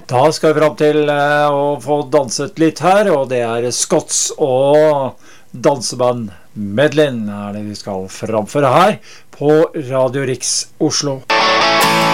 Da skal vi frem til å få danset litt her, og det Scotts og danseband Medlin det vi skal framføre her på Radio Riks Oslo.